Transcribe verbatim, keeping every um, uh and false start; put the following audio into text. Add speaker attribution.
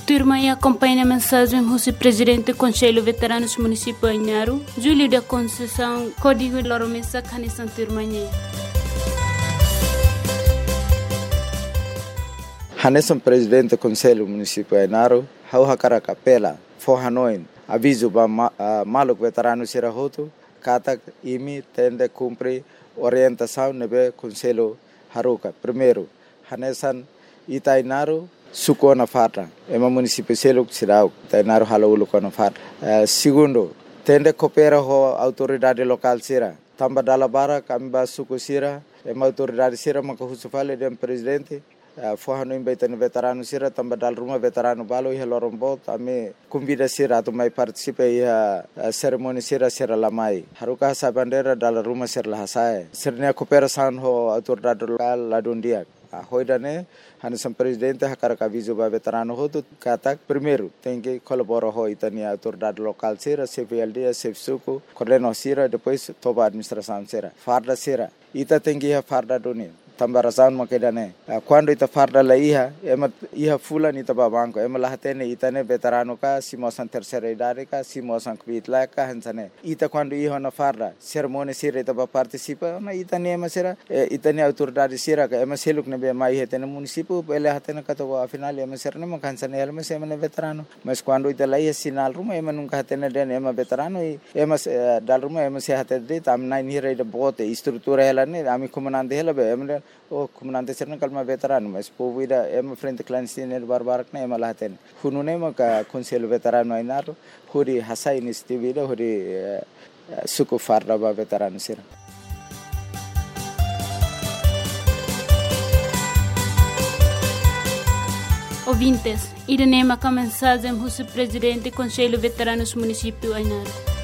Speaker 1: Turma e acompanha a mensagem do presidente do Conselho Veteranos Município Ainaro, Júlio da Conceição, Código Loromessa, Canissan Turmanhê.
Speaker 2: Hanesan presidente do Conselho Município Ainaro, hau hakara capela, for Hanoi, aviso ba maluk veterano sirahoto, kata imi tende cumpre orientação nebe Conselho Haruka. Primeiro, Hanesan Itainaro suko na farra, ema município selo sirau, Itainaro halaulu ko na farra. Segundo, tende coopera ho autoridade local sira, tamba dalabara kamba suko sira, ema autoridade sira makahusufale dem presidente. Foi no embate no veterano sira também dal rumah veterano balo e lorombot ame convida sira tu mai participe ia cerimônia sira sira lamai haruka sa bandera dal rumah sira lahasai sirnya cooperação ho autoridade local ladundia hoidane hanesan presidente hakara aviso ba veterano ho tu kata primeiro tem que colaborar ho itania autoridade local sira C V L D C F suco coordeno sira depois toba administração sira farda sira ita tem que farda doni tambarasan makedane quando ita farda la iha ema iha fulan ita babanko ema lahatene itane veterano ka simosan terceira idade ka simosan kvitla ka hansane ita quando iha na farda cerimônia sira ita ba participa na itane ema sira itane autoridade sira ka ema seluk ne be mai hetene município ele hatene ka to afinal ema sira ne makansane ema sema ne veterano mas quando ita la iha sinal ruma ema nunca hatene den ema veterano ema dal ruma ema se hatede tam nine hira ida bote estrutura ela ne ami comandante ela be ema o comandante serna kalma veterano mas povida ema frente clandestino barbarak na ema lahaten hunune maka Conselho Veterano Ainaro huri hasai nistivida huri suku farda ba veterano sira.
Speaker 1: Ouvintes, irene maka mensagem do presidente do Conselho Veteranos Município Ainaro.